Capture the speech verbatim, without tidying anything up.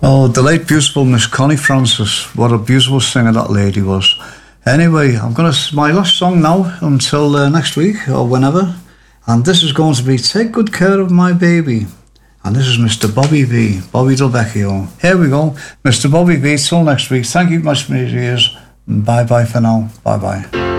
Oh, the late beautiful Miss Connie Francis. What a beautiful singer that lady was. Anyway, I'm gonna my last song now until uh, next week or whenever, and this is going to be "Take Good Care of My Baby," and this is Mister Bobby V, Bobby Del Vecchio. Here we go, Mister Bobby V. Till next week. Thank you much for your ears. Bye bye for now. Bye bye.